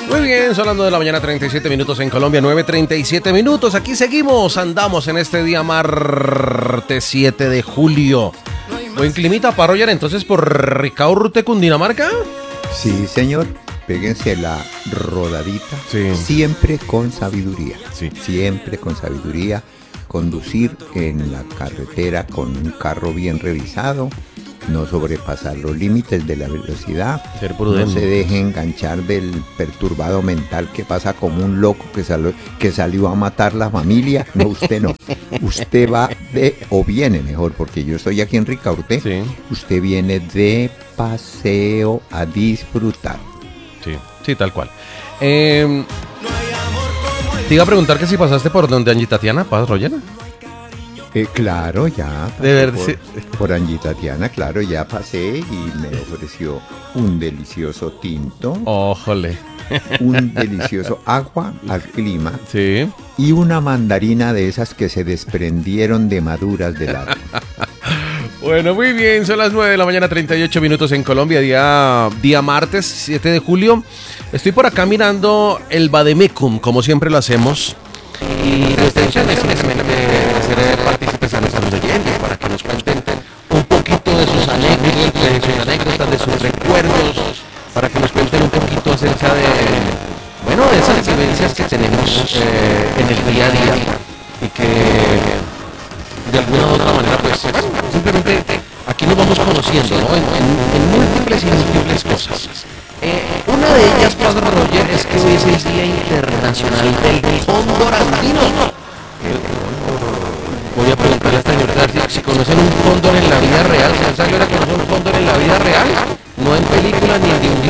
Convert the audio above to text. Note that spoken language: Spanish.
Muy bien, son las 9 de la mañana, 37 minutos en Colombia, 9:37 minutos. Aquí seguimos, andamos en este día martes 7 de julio. Buen climita para Roger, entonces por Ricaurte, Cundinamarca. Sí, señor. Péguense la rodadita. Sí. Siempre con sabiduría. Sí. Siempre con sabiduría. Conducir en la carretera con un carro bien revisado. No sobrepasar los límites de la velocidad. Ser prudente. No se deje enganchar del perturbado mental que pasa como un loco que salió a matar la familia. No, usted no. Usted va o viene mejor, porque yo estoy aquí en Ricaurte. Sí. Usted viene de paseo a disfrutar. Sí, sí, tal cual. Te iba a preguntar que si pasaste por donde Angie Tatiana, ¿pasas, Roger? Claro, ya. De verdad, sí. Por Angie Tatiana, claro, ya pasé y me ofreció un delicioso tinto, Ójole. un delicioso agua al clima Sí. y una mandarina de esas que se desprendieron de maduras del árbol. Bueno, muy bien, son las 9 de la mañana, 38 minutos en Colombia, día martes 7 de julio. Estoy por acá mirando el Vademecum, como siempre lo hacemos. Y la extensión es ser partícipes a nuestros oyentes para que nos cuenten un poquito de sus anécdotas, de sus recuerdos, para que nos cuenten un poquito acerca de esas vivencias que tenemos en el día a día y que de alguna u otra manera pues simplemente aquí nos vamos conociendo, ¿no? en múltiples y múltiples cosas. Una de ellas, Padre Roger, es que hoy es el Día Internacional del Cóndor Andino. Voy a preguntarle a esta señorita si conocen un cóndor en la vida real. ¿Se sabe que conocer un cóndor en la vida real? No en películas ni en